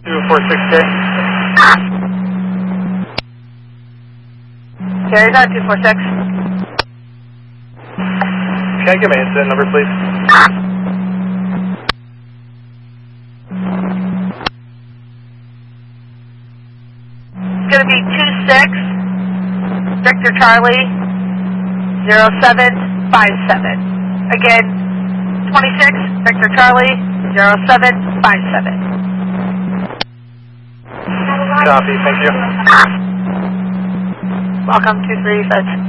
246K. Carry that, 246. Can I get my incident number, please? It's going to be 26, Victor Charlie, 0757. Again, 26, Victor Charlie, 0757. Copy, thank you. Welcome, 235.